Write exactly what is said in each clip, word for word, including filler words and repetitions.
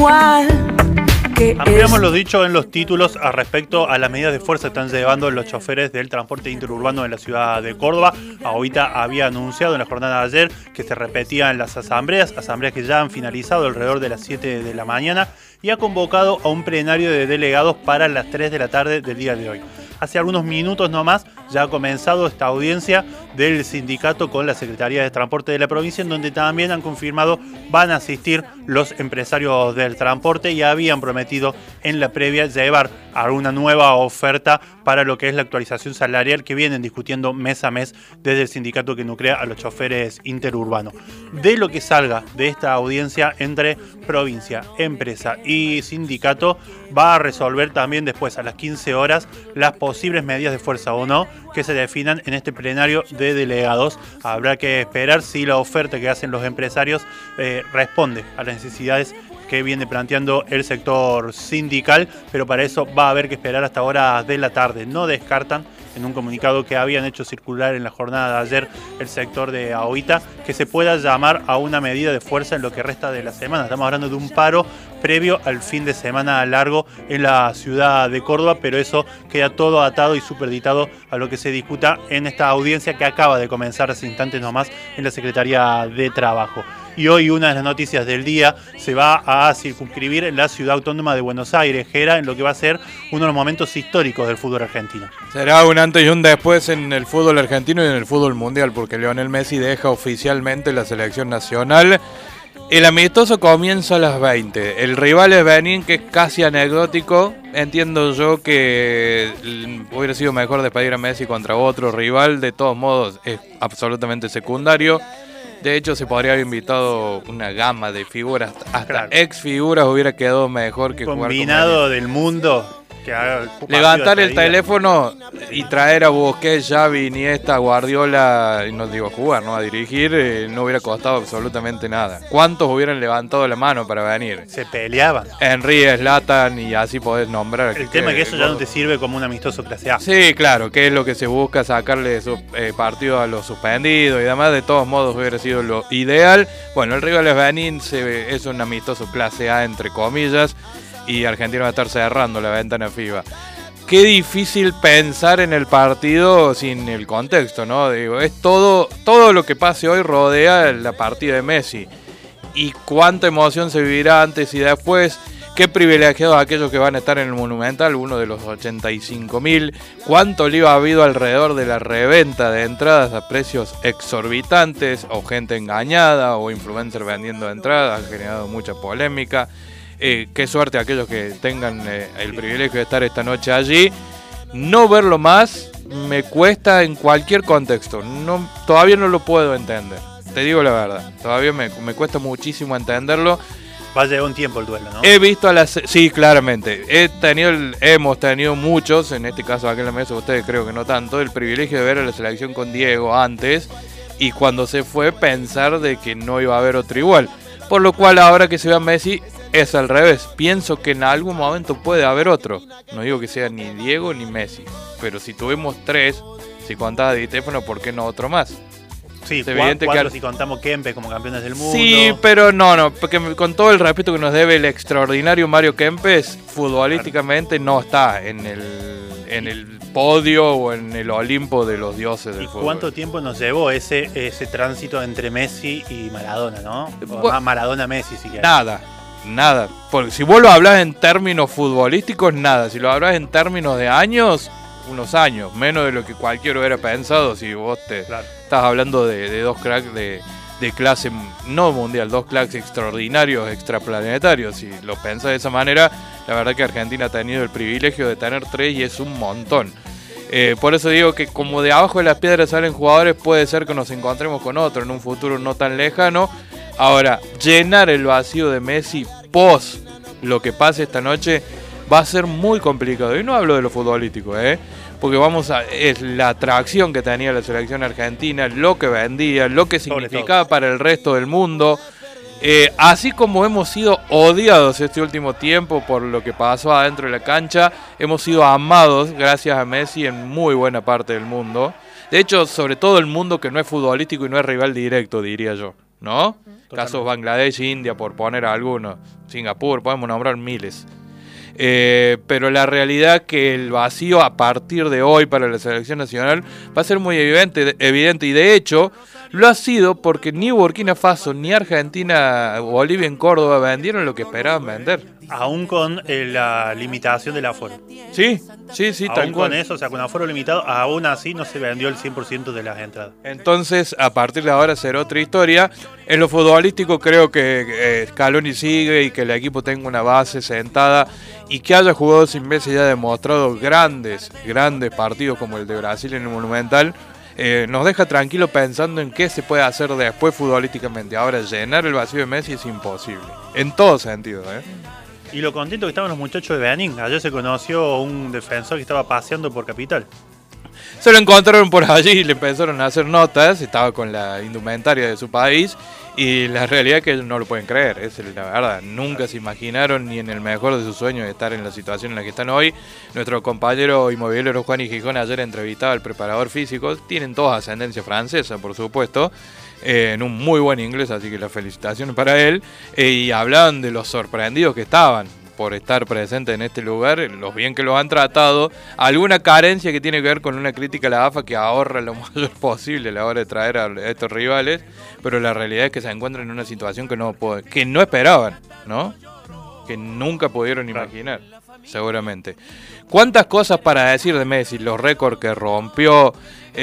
Ampliamos lo dicho en los títulos a respecto a las medidas de fuerza que están llevando los choferes del transporte interurbano en la ciudad de Córdoba. AOITA había anunciado en la jornada de ayer que se repetían las asambleas, asambleas que ya han finalizado alrededor de las siete de la mañana, y ha convocado a un plenario de delegados para las tres de la tarde del día de hoy. Hace algunos minutos nomás ya ha comenzado esta audiencia del sindicato con la Secretaría de Transporte de la provincia, en donde también han confirmado van a asistir los empresarios del transporte y habían prometido en la previa llevar alguna nueva oferta para lo que es la actualización salarial que vienen discutiendo mes a mes desde el sindicato que nuclea a los choferes interurbanos. De lo que salga de esta audiencia entre provincia, empresa y sindicato va a resolver también después a las quince horas las posibles medidas de fuerza o no que se definan en este plenario de delegados. Habrá que esperar si la oferta que hacen los empresarios eh, responde a las necesidades que viene planteando el sector sindical, pero para eso va a haber que esperar hasta horas de la tarde. No descartan, en un comunicado que habían hecho circular en la jornada de ayer el sector de AOITA, que se pueda llamar a una medida de fuerza en lo que resta de la semana. Estamos hablando de un paro previo al fin de semana largo en la ciudad de Córdoba, pero eso queda todo atado y superditado a lo que se discuta en esta audiencia que acaba de comenzar hace instantes nomás en la Secretaría de Trabajo. Y hoy una de las noticias del día se va a circunscribir en la Ciudad Autónoma de Buenos Aires, Gera, en lo que va a ser uno de los momentos históricos del fútbol argentino. Será un antes y un después en el fútbol argentino y en el fútbol mundial, porque Lionel Messi deja oficialmente la selección nacional. El amistoso comienza a las veinte. El rival es Benín, que es casi anecdótico. Entiendo yo que hubiera sido mejor despedir a Messi contra otro rival. De todos modos, es absolutamente secundario. De hecho, se podría haber invitado una gama de figuras, hasta claro. ex figuras hubiera quedado mejor que combinado jugar con combinado del mundo. Que haga levantar el teléfono y traer a Busquets, Xavi, Iniesta, Guardiola, y no digo a jugar, no a dirigir, eh, no hubiera costado absolutamente nada. ¿Cuántos hubieran levantado la mano para venir? Se peleaban. Henry, Zlatan, y así podés nombrar. El tema es que eso ya no te sirve como un amistoso clase A. Sí, claro, que es lo que se busca, sacarle su, eh, partido a los suspendidos y demás. De todos modos hubiera sido lo ideal. Bueno, el rival es Benín, se, es un amistoso clase A entre comillas, y Argentina va a estar cerrando la ventana FIFA. Qué difícil pensar en el partido sin el contexto, ¿no? Digo, es todo, todo lo que pase hoy rodea la partida de Messi. Y cuánta emoción se vivirá antes y después. Qué privilegiados aquellos que van a estar en el Monumental, uno de los ochenta y cinco mil. Cuánto lío ha habido alrededor de la reventa de entradas a precios exorbitantes, o gente engañada, o influencers vendiendo entradas, ha generado mucha polémica. Eh, qué suerte a aquellos que tengan eh, el privilegio de estar esta noche allí. No verlo más me cuesta en cualquier contexto. No, todavía no lo puedo entender. Te digo la verdad. Todavía me, me cuesta muchísimo entenderlo. Va a llevar un tiempo el duelo, ¿no? He visto a las... Sí, claramente. He tenido el, hemos tenido muchos, en este caso aquí en la mesa, ustedes creo que no tanto, el privilegio de ver a la selección con Diego antes, y cuando se fue pensar de que no iba a haber otro igual. Por lo cual ahora que se ve a Messi es al revés. Pienso que en algún momento puede haber otro. No digo que sea ni Diego ni Messi, pero si tuvimos tres, si contaba Di Stéfano, ¿por qué no otro más? Sí, es evidente cuatro que... si contamos Kempes como campeones del mundo. Sí, pero no, no, porque con todo el respeto que nos debe el extraordinario Mario Kempes, futbolísticamente claro. no está en el, en el podio o en el Olimpo de los dioses del ¿Y fútbol. ¿Cuánto tiempo nos llevó ese, ese tránsito entre Messi y Maradona, no? O bueno, más Maradona-Messi, si quieres. Nada. Nada, porque si vos lo hablas en términos futbolísticos, nada. Si lo hablas en términos de años, unos años, menos de lo que cualquiera hubiera pensado. Si vos te claro. estás hablando de, de dos cracks de, de clase, no mundial, dos cracks extraordinarios, extraplanetarios. Si lo pensás de esa manera, la verdad que Argentina ha tenido el privilegio de tener tres y es un montón. Eh, por eso digo que como de abajo de las piedras salen jugadores, puede ser que nos encontremos con otro en un futuro no tan lejano. Ahora, llenar el vacío de Messi post lo que pase esta noche va a ser muy complicado. Y no hablo de lo futbolístico, ¿eh? Porque vamos a es la atracción que tenía la selección argentina, lo que vendía, lo que significaba para el resto del mundo. Eh, así como hemos sido odiados este último tiempo por lo que pasó adentro de la cancha, hemos sido amados gracias a Messi en muy buena parte del mundo. De hecho, sobre todo el mundo que no es futbolístico y no es rival directo, diría yo. ¿no? Totalmente. Casos Bangladesh, India, por poner algunos, Singapur, podemos nombrar miles. Eh, pero la realidad que el vacío a partir de hoy para la selección nacional va a ser muy evidente, evidente y de hecho lo ha sido porque ni Burkina Faso, ni Argentina, Bolivia en Córdoba vendieron lo que esperaban vender. Aún con eh, la limitación del aforo. Sí, sí, sí, Aún tal con cual. eso, o sea, con aforo limitado, aún así no se vendió el cien por ciento de las entradas. Entonces, a partir de ahora será otra historia. En lo futbolístico creo que eh, Scaloni sigue y que el equipo tenga una base sentada y que haya jugado sin Messi ya ha demostrado grandes, grandes partidos como el de Brasil en el Monumental. Eh, nos deja tranquilo pensando en qué se puede hacer después futbolísticamente. Ahora, llenar el vacío de Messi es imposible. En todo sentido, ¿eh? Y lo contento que estaban los muchachos de Benín. Ayer se conoció un defensor que estaba paseando por Capital. Se lo encontraron por allí y le empezaron a hacer notas. Estaba con la indumentaria de su país. Y la realidad es que ellos no lo pueden creer. Es la verdad. Nunca se imaginaron ni en el mejor de sus sueños de estar en la situación en la que están hoy. Nuestro compañero inmobiliario Juan y Gijón ayer entrevistaba al preparador físico. Tienen todos ascendencia francesa, por supuesto. Eh, en un muy buen inglés, así que las felicitaciones para él. Eh, y hablaban de los sorprendidos que estaban por estar presentes en este lugar, los bien que los han tratado, alguna carencia que tiene que ver con una crítica a la A F A que ahorra lo mayor posible a la hora de traer a estos rivales, pero la realidad es que se encuentran en una situación que no, que no esperaban, ¿no? Que nunca pudieron imaginar, seguramente. ¿Cuántas cosas para decir de Messi? Los récords que rompió,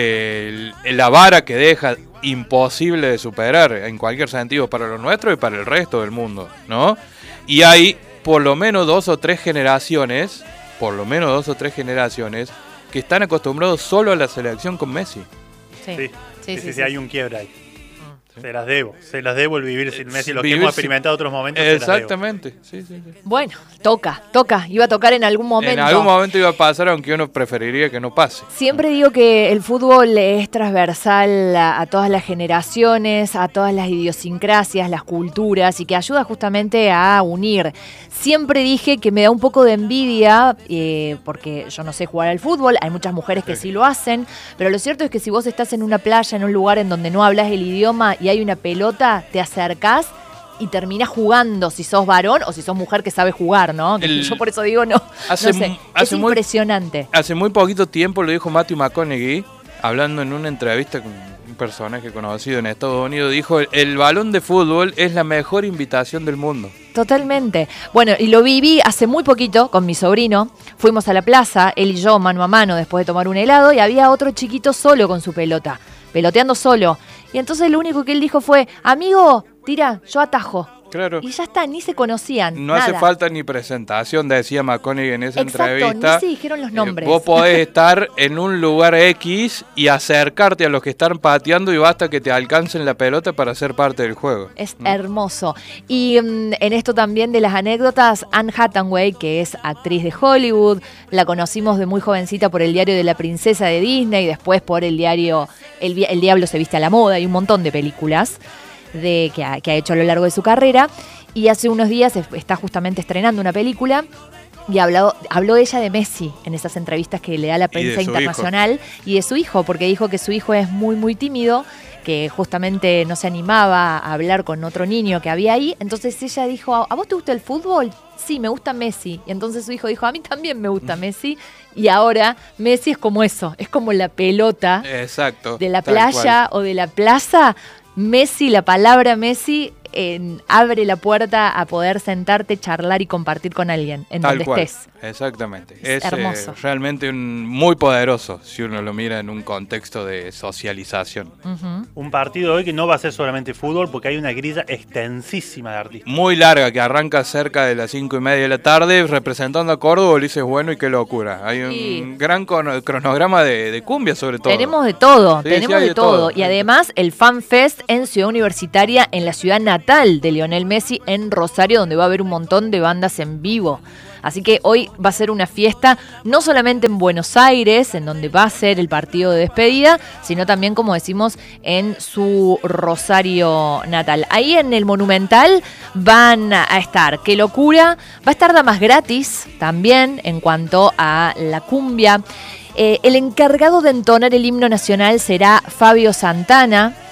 eh, la vara que deja imposible de superar en cualquier sentido para los nuestros y para el resto del mundo, ¿no? Y hay por lo menos dos o tres generaciones, por lo menos dos o tres generaciones que están acostumbrados solo a la selección con Messi. Sí, sí, sí, sí, sí, sí, sí hay sí. un quiebre ahí. Se las debo, se las debo el vivir sin Messi. Los Vivir que hemos sin- experimentado otros momentos. Exactamente, sí, sí, sí. Bueno, toca, toca. Iba a tocar en algún momento. En algún momento iba a pasar, aunque uno preferiría que no pase. Siempre digo que el fútbol es transversal a, a todas las generaciones, a todas las idiosincrasias, las culturas y que ayuda justamente a unir. Siempre dije que me da un poco de envidia eh, porque yo no sé jugar al fútbol, hay muchas mujeres que sí lo hacen, pero lo cierto es que si vos estás en una playa, en un lugar en donde no hablas el idioma y hay una pelota, te acercás y terminás jugando si sos varón o si sos mujer que sabe jugar, ¿no? Que El- yo por eso digo, no, Hace no sé, mu- hace es muy- impresionante. Hace muy poquito tiempo lo dijo Matthew McConaughey, hablando en una entrevista con un personaje conocido en Estados Unidos, dijo, el, el balón de fútbol es la mejor invitación del mundo. Totalmente. Bueno, y lo viví hace muy poquito con mi sobrino. Fuimos a la plaza, él y yo, mano a mano, después de tomar un helado, y había otro chiquito solo con su pelota, peloteando solo. Y entonces lo único que él dijo fue, amigo, tira, yo atajo. Claro. Y ya está, ni se conocían. No nada. hace falta ni presentación, decía McConaughey en esa Exacto, entrevista. ni se dijeron los nombres. Eh, vos podés estar en un lugar X y acercarte a los que están pateando y basta que te alcancen la pelota para ser parte del juego. Es ¿Mm? hermoso. Y mm, en esto también de las anécdotas, Anne Hathaway, que es actriz de Hollywood, la conocimos de muy jovencita por el diario de la princesa de Disney, después por el diario El, Vi- El Diablo se viste a la moda y un montón de películas de, que, ha, que ha hecho a lo largo de su carrera. Y hace unos días es- está justamente estrenando una película y habló, habló ella de Messi en esas entrevistas que le da la Y de prensa su hijo. internacional y de su hijo, porque dijo que su hijo es muy, muy tímido, que justamente no se animaba a hablar con otro niño que había ahí. Entonces ella dijo, ¿a vos te gusta el fútbol? Sí, me gusta Messi. Y entonces su hijo dijo, a mí también me gusta Messi. Y ahora Messi es como eso, es como la pelota Exacto. de la tal playa cual. o de la plaza. Messi, la palabra Messi, en- abre la puerta a poder sentarte, charlar y compartir con alguien en Tal donde cual. estés. Exactamente. Es Es, eh, hermoso. realmente un, muy poderoso si uno lo mira en un contexto de socialización. Ujú. Un partido hoy que no va a ser solamente fútbol porque hay una grilla extensísima de artistas. Muy larga, que arranca cerca de las cinco y media de la tarde, representando a Córdoba, Ulises Bueno, y qué locura. Hay un Sí. gran cono- cronograma de, de cumbia sobre todo. Tenemos de todo, Sí, tenemos sí, hay de de todo. todo. Y además el Fan Fest en Ciudad Universitaria, en la ciudad natal de Lionel Messi, en Rosario, donde va a haber un montón de bandas en vivo. Así que hoy va a ser una fiesta, no solamente en Buenos Aires, en donde va a ser el partido de despedida, sino también, como decimos, en su Rosario natal. Ahí en el Monumental van a estar, qué locura, va a estar Damas Gratis también en cuanto a la cumbia. Eh, el encargado de entonar el himno nacional será Fabio Santana.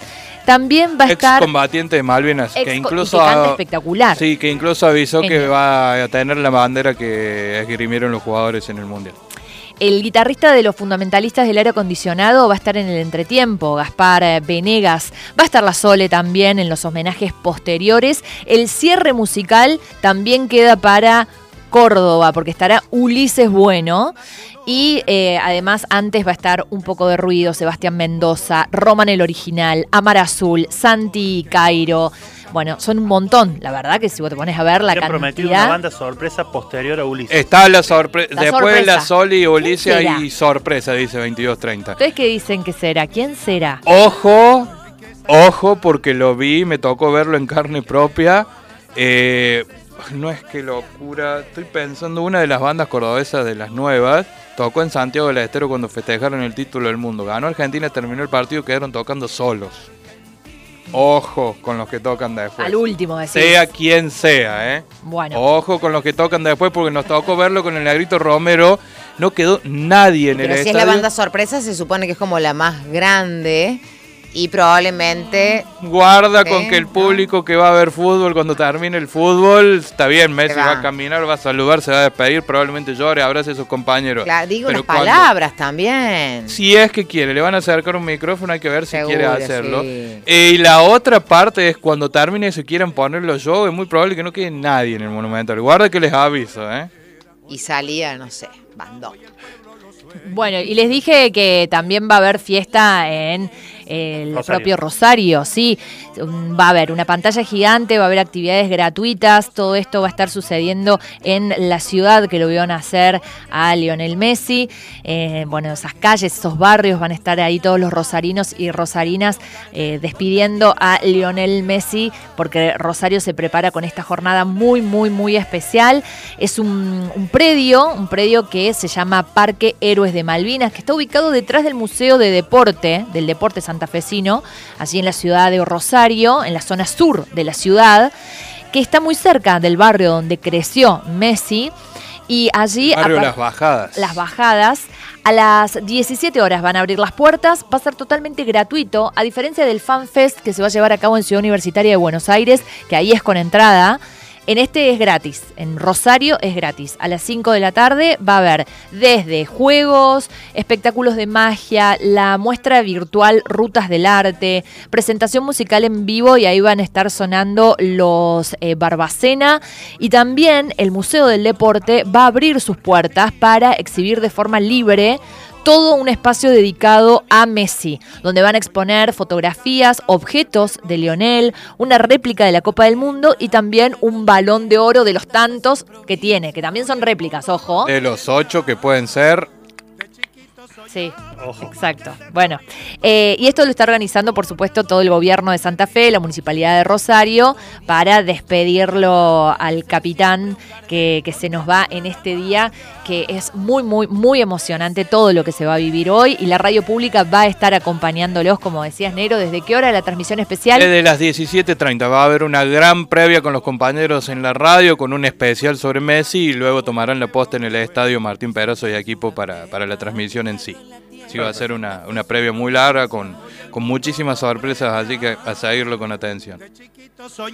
También va a Ex estar... combatiente de Malvinas, ex- que y incluso... que canta espectacular. Sí, que incluso avisó que Genio. va a tener la bandera que esgrimieron los jugadores en el Mundial. El guitarrista de los fundamentalistas del aire acondicionado va a estar en el entretiempo, Gaspar eh, Venegas. Va a estar la Sole también en los homenajes posteriores. El cierre musical también queda para Córdoba, porque estará Ulises Bueno. Y eh, además antes va a estar Un poco de ruido, Sebastián Mendoza, Roman el original, Amar Azul, Santi Cairo. Bueno, son un montón, la verdad que si vos te pones a ver la Habían prometido una cantidad... banda sorpresa posterior a Ulises. Está la sorpresa, La después sorpresa. la Sol y Ulises ¿Quién será? y sorpresa, dice veintidós treinta. ¿Ustedes qué dicen que será? ¿Quién será? Ojo, ojo, porque lo vi, me tocó verlo en carne propia. Eh, no es que locura, estoy pensando, una de las bandas cordobesas de las nuevas, tocó en Santiago del Estero cuando festejaron el título del mundo. Ganó Argentina, terminó el partido, quedaron tocando solos. Ojo con los que tocan después. Al último, decís. Sea quien sea, ¿eh? Bueno. Ojo con los que tocan después, porque nos tocó verlo con el Negrito Romero. No quedó nadie en Pero el si estadio. es la banda sorpresa, se supone que es como la más grande y probablemente... Guarda Sí, con que el ¿no? público que va a ver fútbol cuando termine el fútbol, está bien, Messi Se va. va. a caminar, va a saludar, se va a despedir, probablemente llore, abrace a sus compañeros. Claro, digo Pero las cuando- palabras también. Si es que quiere, le van a acercar un micrófono, hay que ver si Seguro, quiere hacerlo. sí. Eh, y la otra parte es cuando termine y se quieran poner los shows, es muy probable que no quede nadie en el Monumental. Guarda que les aviso, ¿eh? Y salía, no sé, bandón. Bueno, y les dije que también va a haber fiesta en el Rosario. propio Rosario, sí. Um, Va a haber una pantalla gigante, va a haber actividades gratuitas, todo esto va a estar sucediendo en la ciudad que lo vio nacer a Lionel Messi. Eh, bueno, esas calles, esos barrios van a estar ahí todos los rosarinos y rosarinas eh, despidiendo a Lionel Messi, porque Rosario se prepara con esta jornada muy, muy, muy especial. Es un, un predio, un predio que se llama Parque Héroes de Malvinas, que está ubicado detrás del Museo de Deporte, del Deporte Santafesino, allí en la ciudad de Rosario, en la zona sur de la ciudad, que está muy cerca del barrio donde creció Messi. Y allí... Barrio a par- Las Bajadas. Las Bajadas. A las diecisiete horas van a abrir las puertas, va a ser totalmente gratuito, a diferencia del Fan Fest que se va a llevar a cabo en Ciudad Universitaria de Buenos Aires, que ahí es con entrada. En este es gratis, en Rosario es gratis. A las cinco de la tarde va a haber desde juegos, espectáculos de magia, la muestra virtual Rutas del Arte, presentación musical en vivo y ahí van a estar sonando los eh, Barbacena. Y también el Museo del Deporte va a abrir sus puertas para exhibir de forma libre todo un espacio dedicado a Messi, donde van a exponer fotografías, objetos de Lionel, una réplica de la Copa del Mundo y también un balón de oro de los tantos que tiene, que también son réplicas, ojo. De los ocho que pueden ser. Sí, Ojo. exacto. Bueno, eh, y esto lo está organizando, por supuesto, todo el gobierno de Santa Fe, la Municipalidad de Rosario, para despedirlo al capitán que, que se nos va en este día, que es muy, muy, muy emocionante todo lo que se va a vivir hoy. Y la radio pública va a estar acompañándolos, como decías, Nero. ¿Desde qué hora la transmisión especial? Desde las diecisiete treinta va a haber una gran previa con los compañeros en la radio, con un especial sobre Messi y luego tomarán la posta en el estadio Martín Peroso y equipo para, para la transmisión en sí. Sí, va a ser una, una previa muy larga con, con muchísimas sorpresas, así que a seguirlo con atención.